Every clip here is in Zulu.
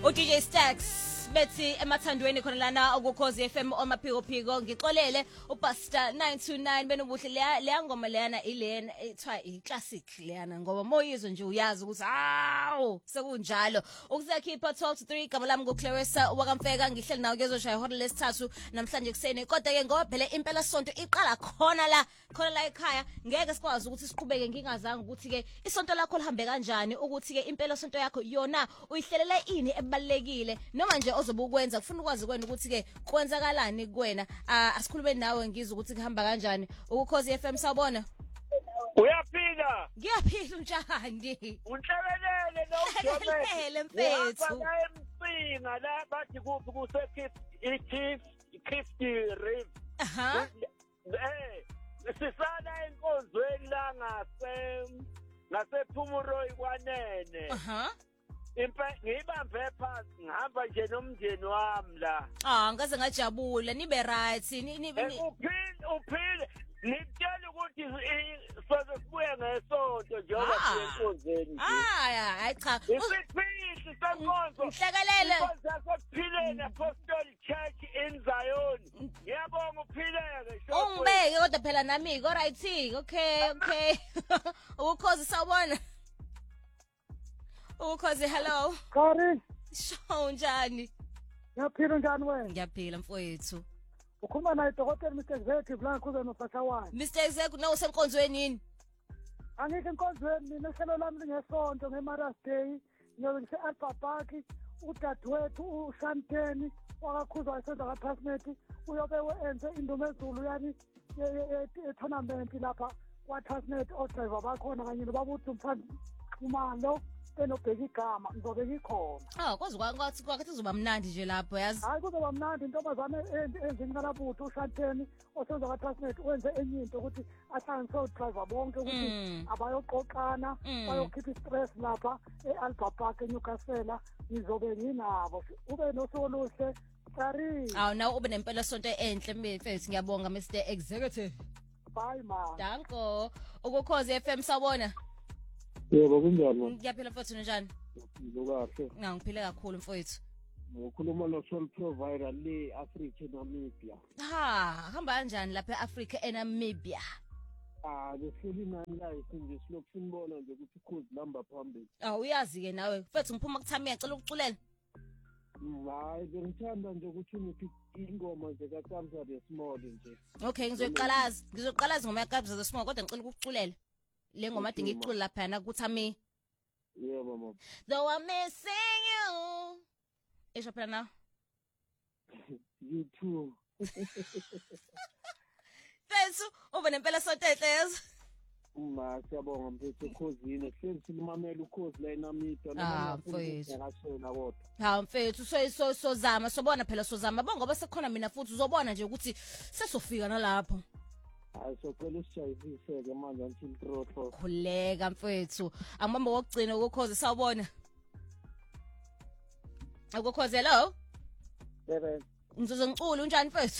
uDJ Stacks bethi emathandweni khona lana ukukhozi FM omaphiko phiko ngixolele uPastor 929 benobuhle leya ngoma leyana ilena ethiwa iclassic leyana ngoba moyizo nje uyazi ukuthi awu sekunjalo ukuzakhipha 12 to 3 gama lami ngoClarissa wakamfeka ngihleli nawe kezoshaya ihora lesithathu namhlanje kuseni kodwa ke ngoba phela impela sonto iqala khona la ekhaya ngeke sikwazi ukuthi siqhubeke ngingazange ukuthi ke isonto lakho lihambe kanjani ukuthi ke impela sonto yakho yona uyihlelele ini ebalekile noma nje ozobe ukwenza kufuna ukwazi kwena ukuthi ke kwenzakalani kuwena asikhulume nawe ngizwe ukuthi kuhamba kanjani ukukhozi FM sawubona Uyaphila ngiyaphila unjani unhlebelele Unhlebelele, mfethu. Empinga la bathi kuphi kuse Kifty River aha sisala enkonzweni la ngasePhumuro ikwanene aha ngibambe phansi ngihamba nje nomndeni wami la ngaze ngajabula nibe right uphile ngitshela ukuthi soze sibuye ngesonto njengoba siyenkonzweni hayi cha isiphihli senkonzo nhlekelele inkonzo yasephileni Apostolic Church in Zion ngiyabonga uphileke shopho ungibeke kodwa phela nami ko right okay ukukhozi sawubona ukukhozi hello Kari, show njani ngiyaphila njani wena? ngiyaphila mfowethu Ukhuluma naye Dr. Mr. Executive la kuze noSashawana. Mr Executive nawe usenkonzweni yini Angike enkonzweni mina ehlelo lami lingesonto ngeMother's Day, ngiyobe ngise-Alpha Park, udadewethu uShanteni wakakhuzwa wasenza kaPassmate uyobe wenze indumezulu yani tournament lapha kwaPassmate odriver bakhona kanye nobabuthi umphalo enobheka igama ngizobe ngikhona kwazi kwathi uzoba mnandi nje lapho yazi hayi kuzoba mnandi intombazane enzini kalabutho uShanteni osenza kaPassmate wenze enye into ukuthi ahlanganise odriver bonke ukuthi abayoqoqana bayokhipha istress lapha eAlpha Park eNewcastle ngizobe nginabo ube nosoluhle Kari nawe ube nempela sonto enhle mfethu ngiyabonga Mr Executive bye ma danko ukukhozi FM sawubona Yebo kunjani? Ngiyaphila mfowethu njani? Kahle. Ngiphile kakhulu mfowethu. Ukhuluma no sole provider le Africa eNamibia. Hamba kanjani lapha eAfrica eNamibia? Lesifuni nani la isinje silokhu simbona nje ukuthi ikhozi lamba phambili. Uyazi ke nawe mfethu ngiphuma kuthami ngicela ukuculela. Hayi bengithanda nje ukuthi ngiphi ingoma nje kaTamza the Small nje. Okay ngizoqalaza ngoma yaKabza the Small kodwa ngicela ukuculela. Le ngoma ade ngicula lapha na kuthami. Yebo mama. Though I'm missing you. Esho phela na? You too. Fethu ube nempela sonto enhle yazi. Siyabonga mfethu ekhosini hlezi silimamela ukhozi la eNamibia mfethu. Yakashona kodwa. Mfethu sozama sobona phela sozama bongoba sekukhona mina futhi uzobona nje ukuthi sesofika nalapho. Hayi socela usijayivise-ke manje until trotho. Khuleka mfethu. Angibamba kokugcina ukukhozi sawubona. Ukukhozi hello? Yebo. Ngizoze ngicule unjani mfethu?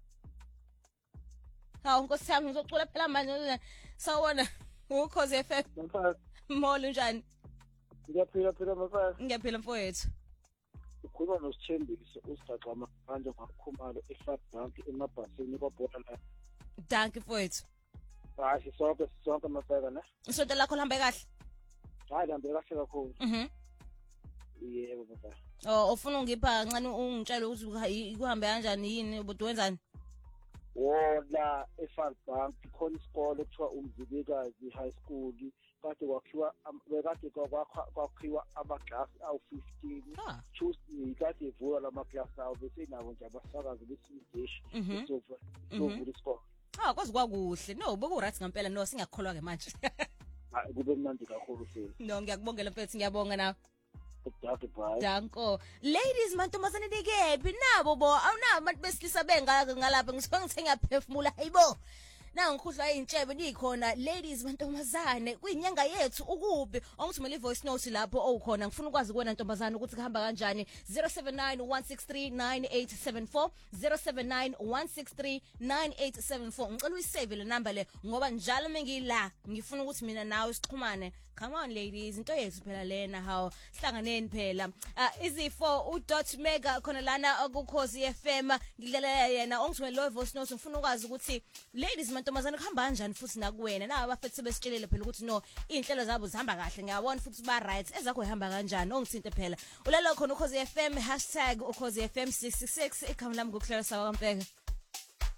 Nkosi yami ngizocula phela manje sawubona. Ukukhozi FM. Mfethu. Molo unjani? Ngiyaphila mfethu. Ngiyaphila mfethu. Ukhuluma noSithembiso usigaqama manje ngakhumalo eFlat Bank emabhasini kwaBhoda la. Danke mfowethu. Hayi sonke mafeka ne. Isonto lakho lihambe kahle? Hayi lihambe kahle kakhulu. Yebo baba. Ufuna ungipha kancane ungitshela ukuthi kuhambe kanjani yini ubudwenzani? La eFalt Bank khona isikole ekuthiwa uMzilikazi High School kade kwakhiwa ama-class awu-15 Tuesday kade evulwa lama-class awo bese nabo nje abasakazi besindishi sovula isikole. Kwazi kwakuhle no bekuright ngempela no singakholwa ke manje. Kube mnandi kakhulu futhi. No ngiyakubongela mfethu ngiyabonga nawe. Bye. Danko. Ladies mantombazane dikephi nabo bo awunabo abantu besilisa bengaka ngalapha ngithe ngiyaphefumula hayibo. Nangikhuhlwa intshebe nikhona ladies mantombazane kuyinyanga yethu ukubi ongithumela ivoice note lapho owukhona ngifuna ukwazi kuwena ntombazane ukuthi kuhamba kanjani 0791639874 0791639874 ngicela uyisave le number le ngoba njalo mengila ngifuna ukuthi mina nawe sixhumane Come on ladies, into yethu phela lena how hlanganeni phela. Izifo u.mega khona lana kuKhosi FM ngidlalela yena ongithumela lo voice note ngifuna ukwazi ukuthi ladies mantombazane kuhamba kanjani futhi nakuwena na abafethu besitshelele phela ukuthi no inhlelo zabo zihamba kahle ngiyabona futhi ba right ezakho ihamba kanjani ongithinte phela ulalo khona uKhosi FM #uKhosi FM 666 ikhama lami ngokuhlela sawa kaMpeka.